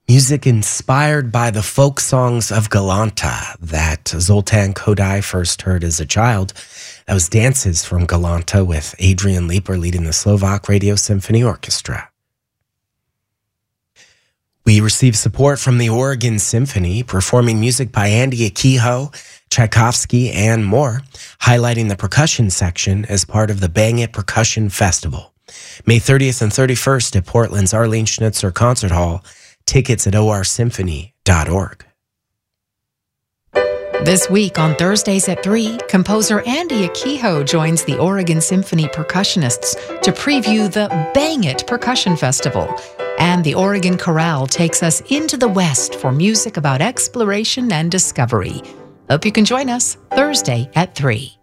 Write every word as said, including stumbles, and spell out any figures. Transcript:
Music inspired by the folk songs of Galanta that Zoltan Kodály first heard as a child. That was Dances from Galanta with Adrian Leeper leading the Slovak Radio Symphony Orchestra. We received support from the Oregon Symphony, performing music by Andy Akiho, Tchaikovsky, and more, highlighting the percussion section as part of the Bang It Percussion Festival. May thirtieth and thirty-first at Portland's Arlene Schnitzer Concert Hall. Tickets at o r symphony dot org. This week on Thursdays at three, composer Andy Akiho joins the Oregon Symphony percussionists to preview the Bang It Percussion Festival. And the Oregon Chorale takes us into the West for music about exploration and discovery. Hope you can join us Thursday at three.